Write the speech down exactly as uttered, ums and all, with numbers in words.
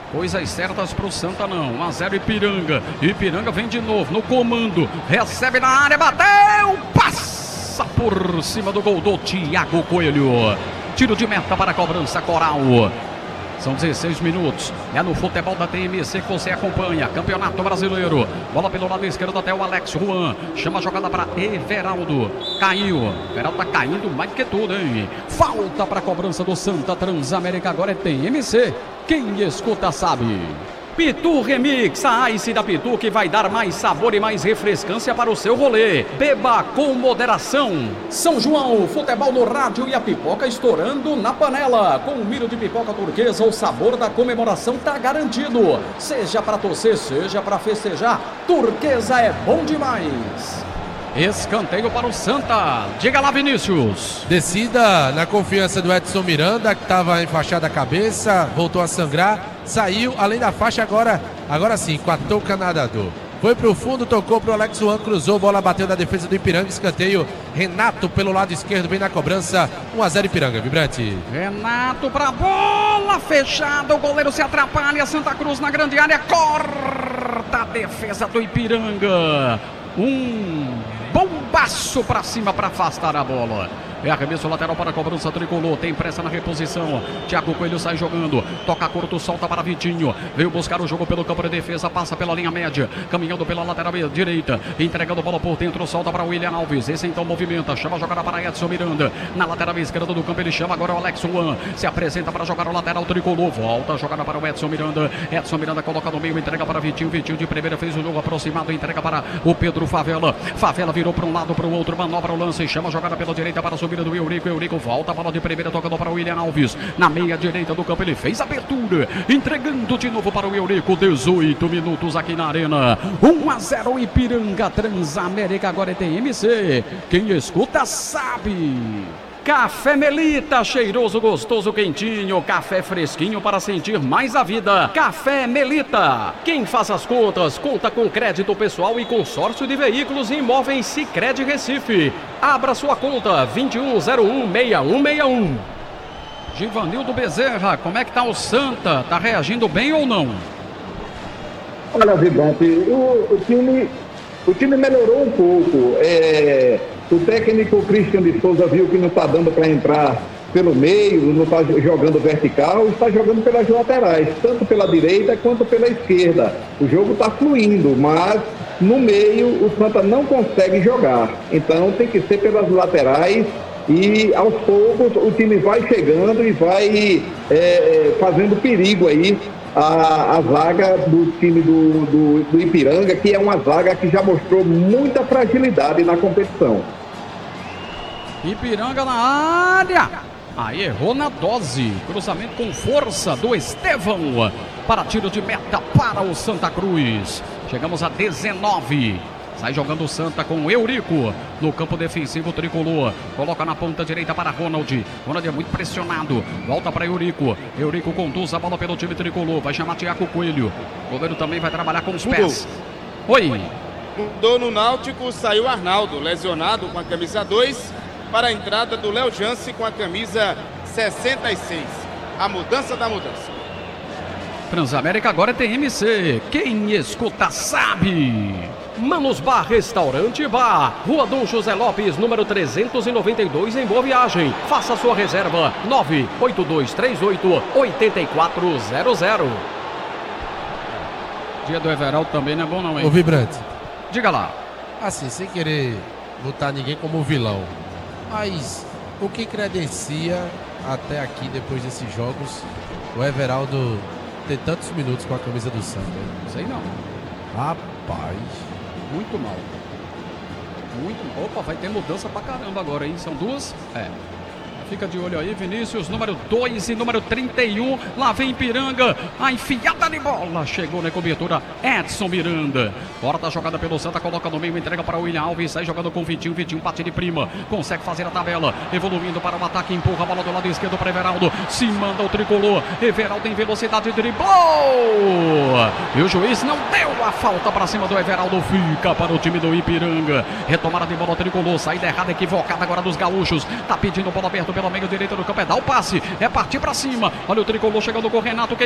Coisas certas pro Santa não. um a zero Ipiranga. Ipiranga vem de novo no comando. Recebe na área, bateu, passa por cima do gol do Thiago Coelho. Tiro de meta para a cobrança Coral. São dezesseis minutos. É no futebol da T M C que você acompanha. Campeonato Brasileiro. Bola pelo lado esquerdo até o Alex Juan. Chama a jogada para Everaldo. Caiu. Everaldo tá caindo mais do que tudo, hein? Falta para a cobrança do Santa. Transamérica agora é T M C. Quem escuta sabe. Pitu Remix, a Ice da Pitu que vai dar mais sabor e mais refrescância para o seu rolê. Beba com moderação. São João, futebol no rádio e a pipoca estourando na panela. Com o milho de pipoca turquesa, o sabor da comemoração tá garantido. Seja para torcer, seja para festejar, turquesa é bom demais. Escanteio para o Santa. Diga lá, Vinícius. Descida na confiança do Edson Miranda, que estava enfaixado a cabeça, voltou a sangrar, saiu além da faixa, agora, agora sim, com a touca nadador. Foi pro fundo, tocou pro Alex Juan, cruzou, bola bateu na defesa do Ipiranga, escanteio. Renato pelo lado esquerdo, vem na cobrança, um a zero Ipiranga, Vibrante. Renato pra bola fechada, o goleiro se atrapalha, Santa Cruz na grande área, corta a defesa do Ipiranga. Um bombaço pra cima para afastar a bola. É arremesso lateral para a cobrança tricolor. Tem pressa na reposição. Thiago Coelho sai jogando. Toca curto, solta para Vitinho. Veio buscar o jogo pelo campo de defesa. Passa pela linha média. Caminhando pela lateral direita. Entregando a bola por dentro. Solta para o William Alves. Esse então movimenta. Chama a jogada para Edson Miranda. Na lateral esquerda do campo ele chama agora o Alex Juan. Se apresenta para jogar o lateral tricolor. Volta a jogada para o Edson Miranda. Edson Miranda coloca no meio. Entrega para Vitinho. Vitinho de primeira fez o jogo aproximado. Entrega para o Pedro Favela. Favela virou para um lado, para o outro. Manobra o lance. Chama a jogada pela direita para a subida do Eurico. Eurico volta, a bola de primeira tocando para o William Alves. Na meia direita do campo ele fez abertura. Entregando de novo para o Eurico. dezoito minutos aqui na arena. um a zero Ipiranga. Transamérica agora é T M C. Quem escuta sabe. Café Melita, cheiroso, gostoso, quentinho, café fresquinho para sentir mais a vida. Café Melita. Quem faz as contas, conta com crédito pessoal e consórcio de veículos e imóveis Sicredi Recife. Abra sua conta, vinte e um zero um, seis um seis um. Givanildo Bezerra, como é que tá o Santa? Tá reagindo bem ou não? Olha, Vibrante, o, o time... O time melhorou um pouco. É, o técnico Christian de Souza viu que não está dando para entrar pelo meio, não está jogando vertical, está jogando pelas laterais, tanto pela direita quanto pela esquerda. O jogo está fluindo, mas no meio o Santa não consegue jogar. Então tem que ser pelas laterais e aos poucos o time vai chegando e vai é, fazendo perigo aí. A, a zaga do time do, do, do Ipiranga, que é uma zaga que já mostrou muita fragilidade na competição. Ipiranga na área. Aí errou na dose. Cruzamento com força do Estevão. Para tiro de meta para o Santa Cruz. Chegamos a dezenove. Sai jogando o Santa com o Eurico no campo defensivo tricolor. Coloca na ponta direita para Ronald. Ronald é muito pressionado. Volta para Eurico. Eurico conduz a bola pelo time tricolor. Vai chamar Thiago Coelho. O goleiro também vai trabalhar com os pés. Oi. Mudou no Náutico, saiu Arnaldo, lesionado com a camisa dois, para a entrada do Léo Jance com a camisa sessenta e seis. A mudança da mudança. Transamérica agora é T M C. Quem escuta sabe. Manos Bar Restaurante e Bar, Rua Dom José Lopes, número trezentos e noventa e dois, em Boa Viagem. Faça sua reserva, nove oito dois três oito, oito quatro zero zero. Dia do Everaldo também não é bom não, hein? Ô Vibrante. Diga lá. Assim, sem querer botar ninguém como vilão, mas o que credencia até aqui, depois desses jogos, o Everaldo ter tantos minutos com a camisa do Santa? Sei não. Rapaz... Muito mal. Muito. Opa, vai ter mudança pra caramba agora, hein? São duas? É. Fica de olho aí, Vinícius, número dois e número trinta e um. Lá vem Ipiranga. A enfiada de bola. Chegou na cobertura Edson Miranda. Corta a jogada pelo Santa, coloca no meio, entrega para o William Alves. Sai jogando com o Vitinho. Vitinho bate de prima. Consegue fazer a tabela. Evoluindo para o ataque. Empurra a bola do lado esquerdo para Everaldo. Se manda o tricolor. Everaldo em velocidade, driblou. E o juiz não deu a falta para cima do Everaldo. Fica para o time do Ipiranga. Retomada de bola tricolor. Saída errada, equivocada agora dos gaúchos. Tá pedindo bola aberta pelo meio direito do campo, é dar o passe, é partir pra cima. Olha o tricolor chegando com o Renato. Quem